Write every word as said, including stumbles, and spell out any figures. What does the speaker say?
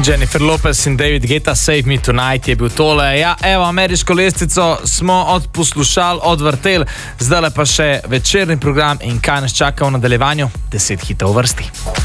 Jennifer Lopez in David Guetta, Save Me Tonight je bil tole. Ja, evo, ameriško lestvico smo odposlušali, odvrteli, zdaj pa še večerni program in kaj nas čaka v nadaljevanju, deset hitov v vrsti.